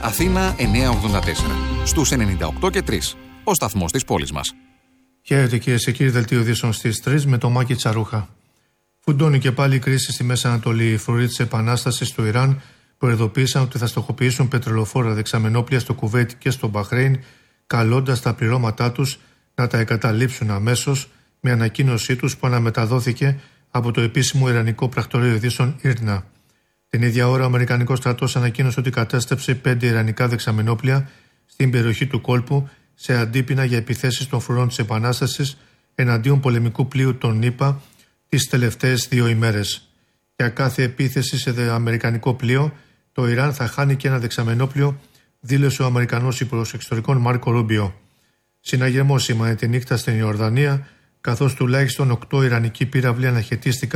Αθήνα 984. Στους 98 και 3. Ο σταθμός της πόλης μας. Χαίρετε κυρίες και κύριοι, δελτίο ειδήσεων στις 3 με το Μάκη Τσαρούχα. Φουντώνει και πάλι η κρίση στη Μέση Ανατολή. Οι φρουροί της Επανάστασης του Ιράν προειδοποίησαν ότι θα στοχοποιήσουν πετρελοφόρα δεξαμενόπλια στο Κουβέιτ και στο Μπαχρέιν, καλώντας τα πληρώματά τους να τα εγκαταλείψουν αμέσως, με ανακοίνωσή τους που αναμεταδόθηκε από το επίσημο Ιρανικό πρακτορείο ειδήσεων IRNA. Την ίδια ώρα, ο Αμερικανικός στρατός ανακοίνωσε ότι κατέστρεψε 5 ιρανικά δεξαμενόπλια στην περιοχή του κόλπου σε αντίπεινα για επιθέσεις των φρουρών της Επανάστασης εναντίον πολεμικού πλοίου των ΗΠΑ τις τελευταίες 2 ημέρες. Για κάθε επίθεση σε αμερικανικό πλοίο, το Ιράν θα χάνει και ένα δεξαμενόπλιο, δήλωσε ο Αμερικανός Υπουργός Εξωτερικών Μάρκο Ρούμπιο. Συναγερμός σήμανε τη νύχτα στην Ιορδανία, καθώς τουλάχιστον 8 ιρανικοί πύραυλοι αναχαιτίστηκαν